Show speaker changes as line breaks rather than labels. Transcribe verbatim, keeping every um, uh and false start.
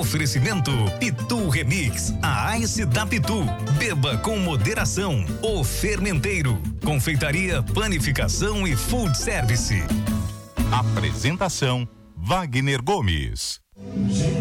Oferecimento Pitu Remix, a Ice da Pitu. Beba com moderação. O Fermenteiro. Confeitaria, panificação e food service.
Apresentação Wagner Gomes.